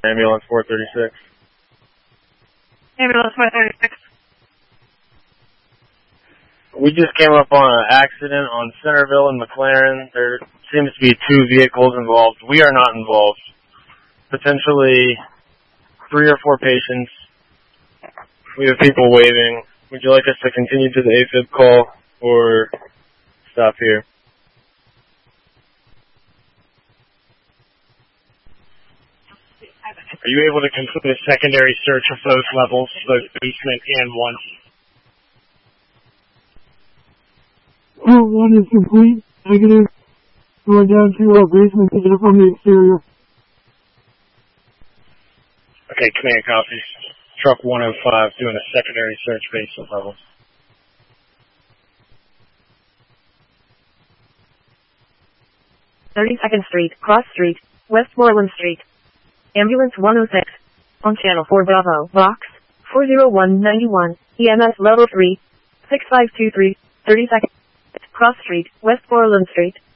Ambulance 436. Ambulance 436. We just came up on an accident on Centerville and McLaren. There seems to be 2 vehicles involved. We are not involved. Potentially 3 or 4 patients. We have people waving. Would you like us to continue to the AFib call or stop here? Are you able to complete a secondary search of both levels, both basement and 1? 1 is complete. Negative. Going down to basement, picking up on the exterior. Okay, command copies. Truck 105 doing a secondary search basement levels. (32nd Street, Cross Street, Westmoreland Street). Ambulance 106. On channel 4 Bravo, box 40191, EMS level 3, 6523, 32nd Cross Street, Westmoreland Street.